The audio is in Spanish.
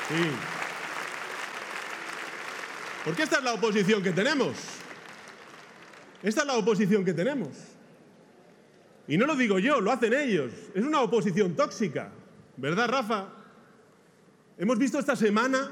Sí. Porque esta es la oposición que tenemos. Esta es la oposición que tenemos. Y no lo digo yo, lo hacen ellos. Es una oposición tóxica. ¿Verdad, Rafa? Hemos visto esta semana